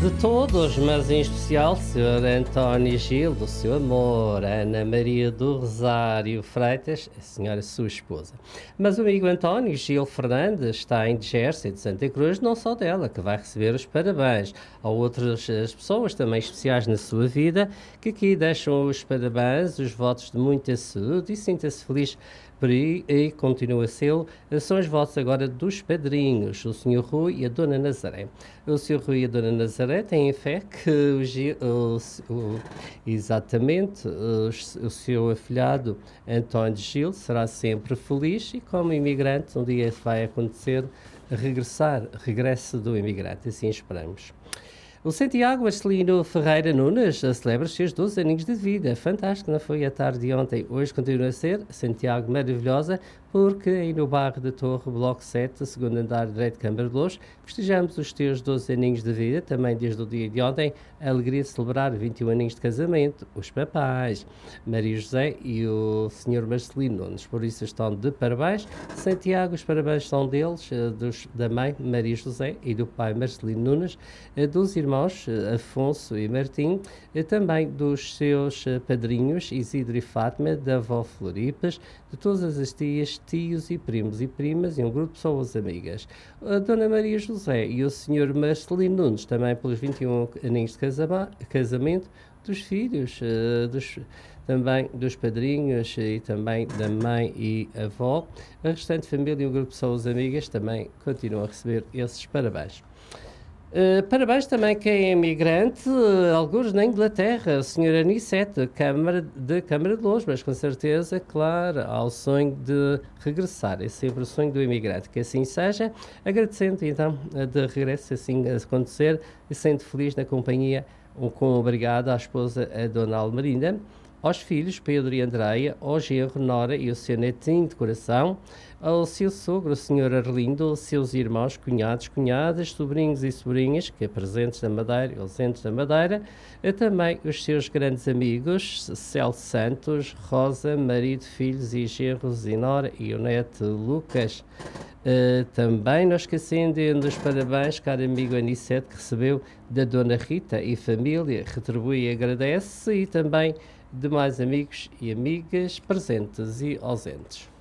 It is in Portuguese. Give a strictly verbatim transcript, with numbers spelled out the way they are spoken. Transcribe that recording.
De todos, mas em especial senhor António Gil, do seu amor, Ana Maria do Rosário Freitas, a senhora sua esposa. Mas o amigo António Gil Fernandes está em Gércia de Santa Cruz, não só dela, que vai receber os parabéns. Há outras as pessoas também especiais na sua vida, que aqui deixam os parabéns, os votos de muita saúde e sinta-se feliz por aí e continua a ser. São os votos agora dos padrinhos, o senhor Rui e a dona Nazaré. O senhor Rui e a dona Nazaré têm fé que o, Gil, o, o, exatamente o, o seu afilhado António Gil será sempre feliz e como imigrante um dia vai acontecer regressar, regresso do imigrante, assim esperamos. O Santiago Marcelino Ferreira Nunes celebra os seus doze aninhos de vida. Fantástico, não foi a tarde de ontem. Hoje continua a ser Santiago maravilhosa, porque aí no bairro da Torre, Bloco sete, segundo andar direito de Câmara de Lourdes, festejamos os teus doze aninhos de vida, também desde o dia de ontem, a alegria de celebrar vinte e um aninhos de casamento, os papais, Maria José e o senhor Marcelino Nunes. Por isso estão de parabéns. Santiago, os parabéns são deles, dos, da mãe Maria José e do pai Marcelino Nunes, dos irmãos Afonso e Martim, também dos seus padrinhos Isidro e Fátima, da avó Floripas, de todas as tias, tios e primos e primas e um grupo de pessoas amigas. A dona Maria José e o senhor Marcelino Nunes, também pelos vinte e um aninhos de casama, casamento, dos filhos, dos, também dos padrinhos e também da mãe e avó. A restante família e um grupo de pessoas amigas também continuam a receber esses parabéns. Uh, parabéns também quem é imigrante, uh, alguns na Inglaterra, a senhora Anissete, Câmara de Câmara de Lourdes, mas com certeza, claro, ao sonho de regressar, é sempre o sonho do imigrante, que assim seja, agradecendo então de regresso, se assim acontecer, e sendo feliz na companhia, um, com obrigado à esposa, a dona Almerinda, aos filhos Pedro e Andreia, ao genro Nora e o seu netinho de coração, ao seu sogro, o senhor Arlindo, aos seus irmãos, cunhados, cunhadas, sobrinhos e sobrinhas, que é presentes da Madeira e ausentes da Madeira, e também os seus grandes amigos, Celso Santos, Rosa, marido, filhos e genros, e Nora e o neto Lucas. Uh, também não esquecendo dos parabéns, caro amigo Anissete, que recebeu da dona Rita e família, retribui e agradece, e também demais amigos e amigas presentes e ausentes.